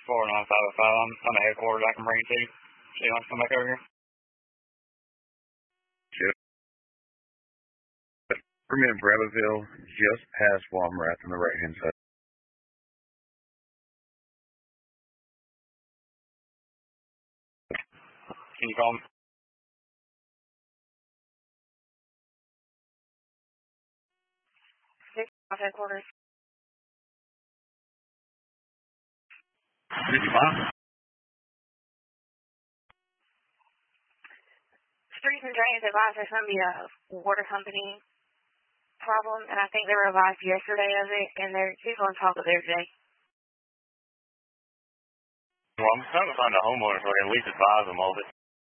49505. I'm at headquarters. I can bring it to you. So you want to come back over here? Just from in Breville, just past Walmart on the right-hand side. Can you call me? Headquarters. 55? Streets and Drains advised there's going to be a water company problem, and I think they were advised yesterday of it, and they're due on top of there today. Well, I'm trying to find a homeowner so I can at least advise them of it.